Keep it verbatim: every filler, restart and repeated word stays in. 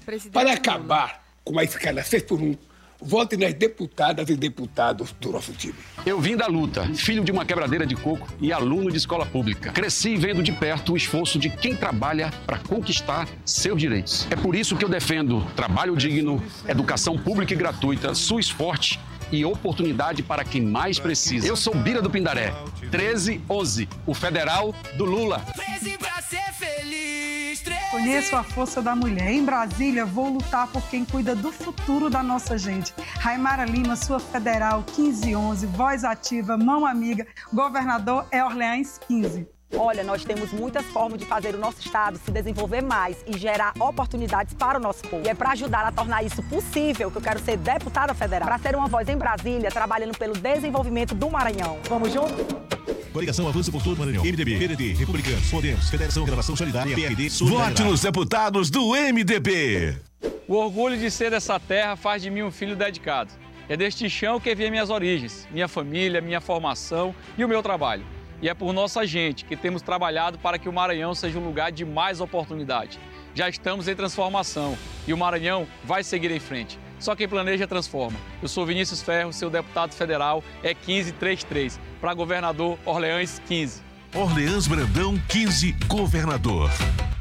Presidente Para Lula. acabar com a escala seis por um, vote nas deputadas e deputados do nosso time. Eu vim da luta, filho de uma quebradeira de coco e aluno de escola pública. Cresci vendo de perto o esforço de quem trabalha para conquistar seus direitos. É por isso que eu defendo trabalho digno, educação pública e gratuita, SUS forte e oportunidade para quem mais precisa. Eu sou Bira do Pindaré, treze onze, o federal do Lula. Conheço a força da mulher. Em Brasília, vou lutar por quem cuida do futuro da nossa gente. Raimara Lima, sua federal, quinze onze, voz ativa, mão amiga. Governador é Orleans, quinze. Olha, nós temos muitas formas de fazer o nosso estado se desenvolver mais e gerar oportunidades para o nosso povo. E é para ajudar a tornar isso possível que eu quero ser deputada federal. Para ser uma voz em Brasília, trabalhando pelo desenvolvimento do Maranhão. Vamos juntos? Coligação Avanço por todo o Maranhão. M D B, P D T, Republicanos, Podemos, Federação Renovação Solidária, P R D, Vote nos deputados do M D B. O orgulho de ser dessa terra faz de mim um filho dedicado. É deste chão que vem minhas origens, minha família, minha formação e o meu trabalho. E é por nossa gente que temos trabalhado para que o Maranhão seja um lugar de mais oportunidade. Já estamos em transformação e o Maranhão vai seguir em frente. Só quem planeja transforma. Eu sou Vinícius Ferro, seu deputado federal, é quinze trinta e três. Para governador, Orleans, quinze. Orleans Brandão, quinze, governador.